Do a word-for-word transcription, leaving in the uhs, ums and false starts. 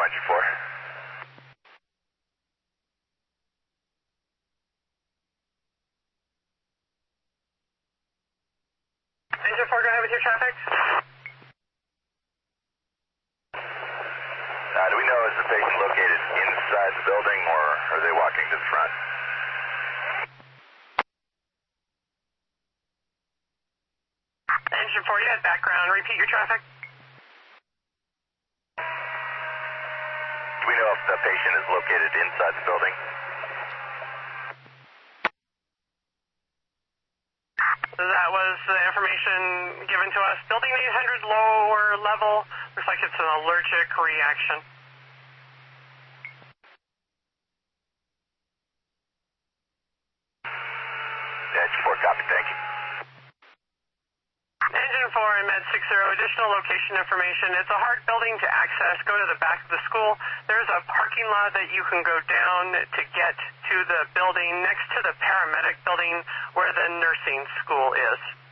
Engine four. Engine four, go ahead with your traffic. Uh, do we know, is the patient located inside the building, or are they walking to the front? Engine four, you had background. Repeat your traffic. Do we know if the patient is located inside the building? That was the information given to us. Building eight hundred, lower level. Looks like it's an allergic reaction. Engine four, copy, thank you. Engine four and Med six zero, additional location information. It's a hard building to access. Go to the back of the school. There's a parking lot that you can go down to get to the building next to the paramedic building where the nursing school is.